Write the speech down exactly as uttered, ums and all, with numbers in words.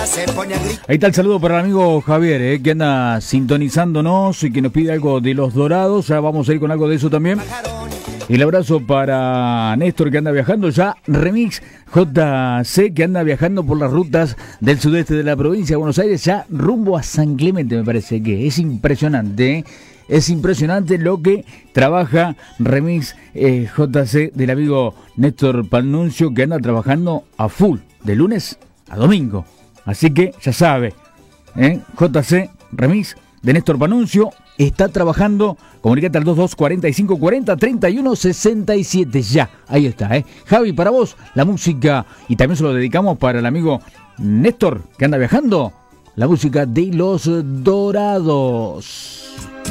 Ahí está el saludo para el amigo Javier, eh, que anda sintonizándonos y que nos pide algo de Los Dorados. Ya vamos a ir con algo de eso también. Y el abrazo para Néstor, que anda viajando ya. Remix J C, que anda viajando por las rutas del sudeste de la provincia de Buenos Aires, ya rumbo a San Clemente, me parece que es impresionante, ¿eh? Es impresionante lo que trabaja Remix eh, J C del amigo Néstor Panuncio, que anda trabajando a full, de lunes a domingo. Así que ya sabe, ¿eh? J C Remix de Néstor Panuncio está trabajando. Comunicate al dos dos cuarenta y cinco cuarenta treinta y uno sesenta y siete. Ya, ahí está, ¿eh? Javi, para vos, la música, y también se lo dedicamos para el amigo Néstor, que anda viajando, la música de Los Dorados.